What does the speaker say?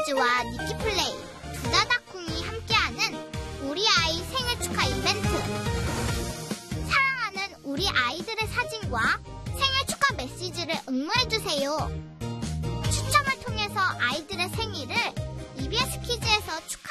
키즈와 니키플레이, 두다다쿵이 함께하는 우리 아이 생일 축하 이벤트. 사랑하는 우리 아이들의 사진과 생일 축하 메시지를 응모해주세요. 추첨을 통해서 아이들의 생일을 EBS 키즈에서 축하